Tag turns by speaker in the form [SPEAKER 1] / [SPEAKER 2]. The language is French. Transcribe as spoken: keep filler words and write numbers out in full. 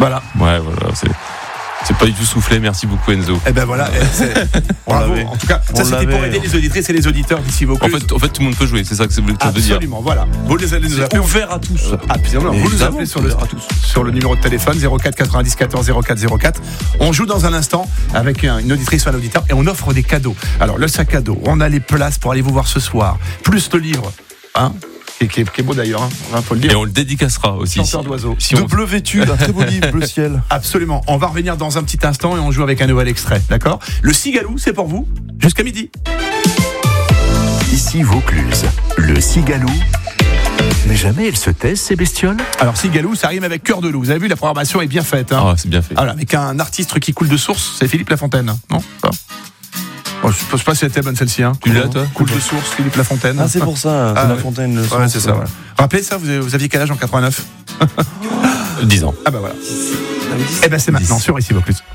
[SPEAKER 1] Voilà.
[SPEAKER 2] Ouais, voilà, c'est... C'est pas du tout soufflé, merci beaucoup Enzo.
[SPEAKER 1] Eh ben voilà, c'est... bravo. En tout cas, ça
[SPEAKER 3] On
[SPEAKER 1] c'était
[SPEAKER 3] l'avait.
[SPEAKER 1] pour aider les auditrices et les auditeurs d'ici
[SPEAKER 2] En
[SPEAKER 1] Vaucluse.
[SPEAKER 2] fait, en fait, tout le monde peut jouer, c'est ça que ça veut dire.
[SPEAKER 1] Absolument, voilà. Vous les allez nous
[SPEAKER 2] C'est
[SPEAKER 1] appeler.
[SPEAKER 2] ouvert à tous.
[SPEAKER 1] Absolument. Vous nous
[SPEAKER 3] Évidemment,
[SPEAKER 1] appelez sur le,
[SPEAKER 3] ouvert à tous.
[SPEAKER 1] sur le numéro de téléphone zéro quatre quatre-vingt-dix quatorze zéro quatre zéro quatre. On joue dans un instant avec un- une auditrice ou un auditeur et on offre des cadeaux. Alors le sac à dos, on a les places pour aller vous voir ce soir, plus le livre, hein, qui, est- qui est, qui est beau d'ailleurs, hein, faut le
[SPEAKER 2] Et
[SPEAKER 1] dire.
[SPEAKER 2] on le dédicacera aussi.
[SPEAKER 1] Chanteur d'oiseaux.
[SPEAKER 2] Si
[SPEAKER 3] De
[SPEAKER 2] on...
[SPEAKER 3] bleu vêtu, un très beau livre, bleu ciel.
[SPEAKER 1] Absolument. On va revenir dans un petit instant et on joue avec un nouvel extrait, d'accord ? Le Cigalou, c'est pour vous jusqu'à midi.
[SPEAKER 4] Ici Vaucluse, le Cigalou. Mais jamais elles se taisent, ces bestioles.
[SPEAKER 1] Alors Cigalou, ça rime avec cœur de loup. Vous avez vu, la programmation est bien faite. Hein.
[SPEAKER 2] Ah, c'est bien fait.
[SPEAKER 1] Voilà, avec un artiste qui coule de source, c'est Philippe Lafontaine, non ça oh, je ne sais pas si elle était bonne celle-ci. Hein.
[SPEAKER 2] Tu l'as, toi ?
[SPEAKER 1] Coule de source, Philippe Lafontaine.
[SPEAKER 3] Ah, c'est pour ça, c'est
[SPEAKER 1] Ah,
[SPEAKER 3] la
[SPEAKER 1] ouais.
[SPEAKER 3] fontaine. Le
[SPEAKER 1] Ouais,
[SPEAKER 3] sens,
[SPEAKER 1] c'est ça. Ouais. Rappelez ça, vous avez- vous aviez quel âge en quatre-vingt-neuf ?
[SPEAKER 2] dix ans.
[SPEAKER 1] Ah bah voilà. Eh ben c'est maintenant sur Ici Vaucluse.